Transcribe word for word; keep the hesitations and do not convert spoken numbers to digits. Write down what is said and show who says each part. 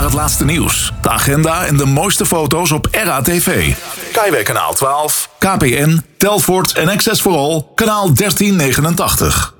Speaker 1: het laatste nieuws, de agenda en de mooiste foto's op R A T V. Kaiway kanaal twaalf, K P N, Telfort en Access for All kanaal dertien negenentachtig.